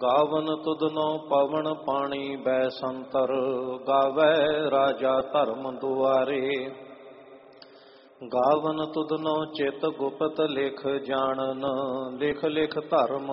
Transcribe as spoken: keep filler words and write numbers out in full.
ਗਾਵਨ ਤੁਧਨੋ ਪਵਨ ਪਾਣੀ ਬੈ ਸੰਤਰ, ਗਾਵੈ ਰਾਜਾ ਧਰਮ ਦੁਆਰੇ। ਗਾਵਨ ਤੁਧਨੋ ਚਿਤ ਗੁਪਤ ਲਿਖ ਜਾਣਨ, ਲਿਖ ਲਿਖ ਧਰਮ